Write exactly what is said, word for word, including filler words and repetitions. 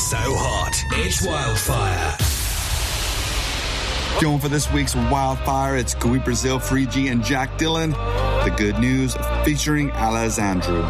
so hot, it's wildfire. Going for this week's wildfire, it's Gui Brazil, Free G, and Jack Dylan. The Good News featuring Alessandro.